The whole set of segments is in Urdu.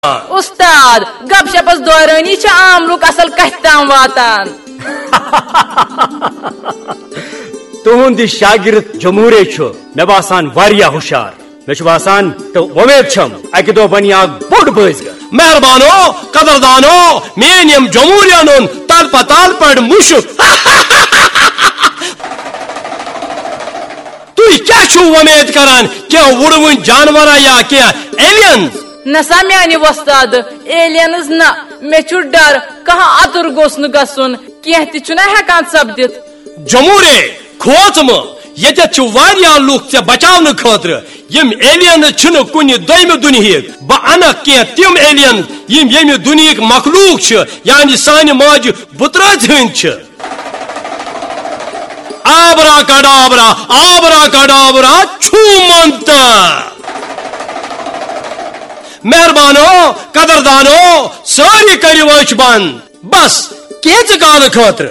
استاد گپ شپس دورانی عام لوگ اصل کت تام واتان تہند شاگرد جمہوری مے باسان واریاہ ہوشیار مے باسان تو ومید چھم اکہ دہ بنی بوڑ بازگر مہربانو قدردانو مین یم جمہوریان تل پتال پڑ مشک تھی کیا ومید کران کیا وڑون جانورا یا کیا ایلینز نسا میانی وستاد ایلینز نا مے چھ ڈر کہاں اتر گوس ن گسن کینہ تہ چھنا ہیکان سپدت جمہوری کھوژم یتھ واریاہ لوک ژے بچاون خاطر یم ایلینز چھن کن دویمہ دنیاک بہ انک کی تم ایلینز یم یمہ دنیاک مخلوق چھ یعنی سانہ ماج بترات ہند چھ آبرا کڈابرا آبرا کڈابرا چھو منتا مہربانو قدردانو ساری کریو وچ بند بس کیچ کال خاطر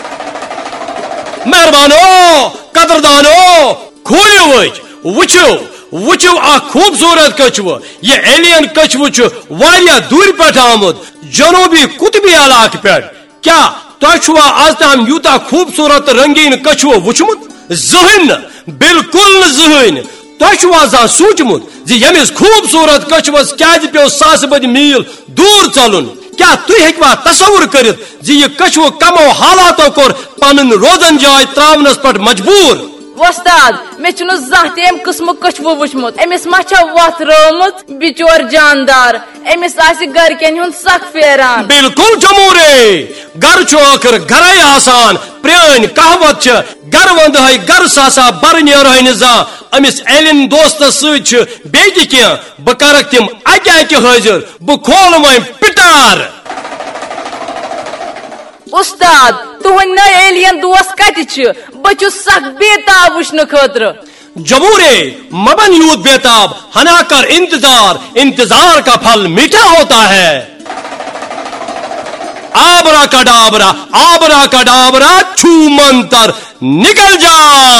مہربانو قدردانو کھولیو وچ وچو خوبصورت کچھو یہ ایلین کچھو واریاہ دور پہ آمد جنوبی قطبی علاقہ پہ کیا تہ آز تام یوتا خوبصورت رنگین کچھو وچمت زہن بالکل زہن تہ سوچمت یمس خوبصورت کچھوس کیاز پیو ساس بد میل دور چلن کیا تھی ہیکوا تصور کرت یہ کچھو کمو حالاتو کور پن روزن جائے تراونس پہ مجبور وستاد مے چھن زانہ تم قسم کچھو وچمت امس ما چھ وتھ رٲومٕژ بچور جاندار امس آس گھر کین ہند سخ پھیران بالکل جمہوری گھر چھ آخر گھرے آسان پرٲنۍ کہاوت چھ گھر وندہے گھر ساسا بر نیرہے نہ زانٛہہ امس ایلین دوستس سۭتۍ چھ بیٚیہِ تہِ کینٛہہ بہٕ کرکھ تِم اکہِ حٲضر بہٕ کھولہٕ وۄنۍ پٹار استاد تہند نئے ایلین دوست کتہ چھ بہ چھس سخ بےتاب وچھنہ خاطر جمہوری مبن یوت بےتاب ہنا کر انتظار کا پھل میٹھا ہوتا ہے آبرا کڈابرا چھو منتر نکل جا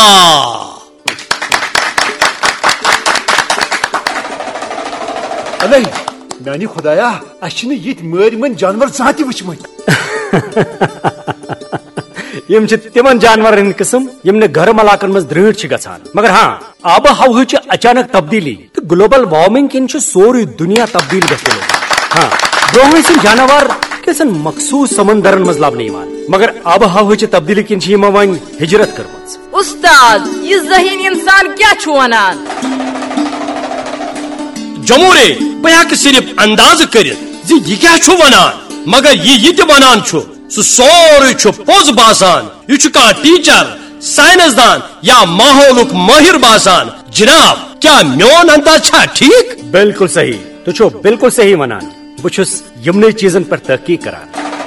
علی میانی خدایا اچھن یہ مر من جانور زانتی وچمت یم تمن جانور ہند قسم یم نے گرم علاقن مز درٹ گژھان مگر ہاں آب و ہوا اچانک تبدیلی تو گلوبل وارمنگ کن سوری دنیا تبدیل گھن ہاں برونہ سن جانور کسن مخصوص سمندرن مز لبنہ مگر آب و ہوا تبدیلی کن ون ہجرت کرم استاد یہ ذہین انسان کیا چھ ونان جمہوری بہ ہیکہ صرف انداز کرت یہ کیا چھ ونان مگر یہ تہ ونان سہ سوری پوز باسان یہ کھانا ٹیچر سائنسدان یا ماحولک ماہر باسان جناب کیا میون انداز چھا ٹھیک بالکل صحیح تو چھو بالکل صحیح ونان بچھس یمنے چیزن پر تحقیق کران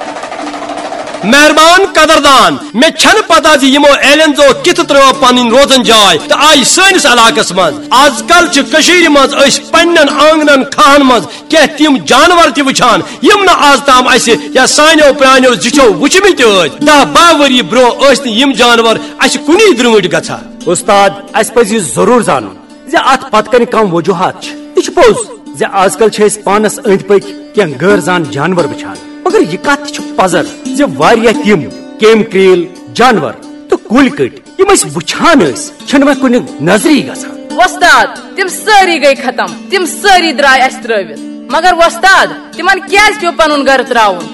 مہربان قدردان میں چھن پتہ یمو ایلینزو کت ترو پن روزن جائے تو آئی سنس علاقس مز آز کل کشیر مز پنن آنگنن کھہن مز کی تم جانور تہ وچھان یم نا آز تام اس یا سانو پرانو زچو وچمت 10-12 وری برو یم جانور اس کنی درمٹ گھا استاد اس پز ضرور زانن ات پت کن کم وجوہات یہ پوز آج کل پانس اند پک کی غیر زان جانور وچھان مگر یہ کت پزر واریاہ تم کیم کریل جانور تو کل کٹ یم وچھان چھ کن نظری گھان وستاد تم ساری گئی ختم تم ساری درائے اس تروت مگر وستاد تمن کیاز پیو پنن گھر تراون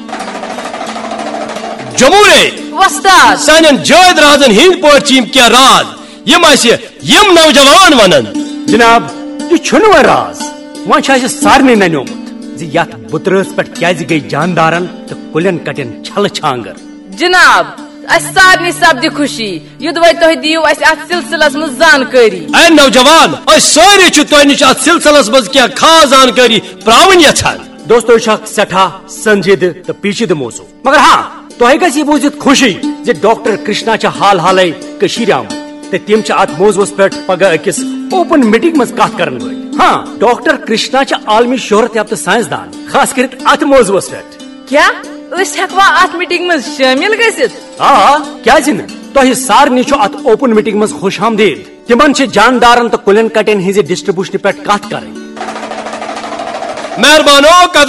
جمہوری وستاد سان جائد رازن ہند پہ کیا راز یم نوجوان ونن جناب یہ چھن راز ون سارے ننومت یت بترس پہ کیازِ گئی جاندارن تو کلین کٹین چھل چھانگر جناب اس سارے سپد خوشی یدوے تہ دیو اس ات سلسلس مز زانکاری اے نوجوان اس سارے چھ تہ نش ات سلسلس مز کیا خاص زانکاری پراون یژھان دوستو یہ سٹھا سنجیدہ تو پیچیدہ موضوع مگر ہاں تہ گژھِ بوزت خوشی ڈاکٹر کرشنا حال حالے کشیر آمت تم ات موضوعس پہ پگہ اکس اوپن میٹنگ مز کت کرن ول ہاں ڈاکٹر کرشنا عالمی شہرت یافتہ سائنسدان خاص کرت ات موضوعس پہ کیا ہیکوا ات میٹنگ مز شامل گژھت آ کیاز نہ تہ سارے ات اوپن میٹنگ مز خوش آمدید تمن جاندارن تو کلین کٹین ہز ڈسٹریبیوشن پہ کت کریں مہربانو